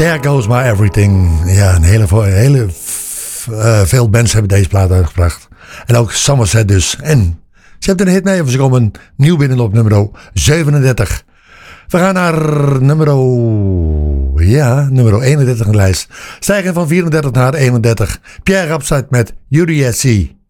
There Goes My Everything. Ja, veel bands hebben deze plaat uitgebracht. En ook Somerset dus. En ze hebben er een hit mee. Of ze komen nieuw binnen op nummer 37. We gaan naar nummer 31 in de lijst. Stijgen van 34 naar 31. Pierre Rapside met UDSC.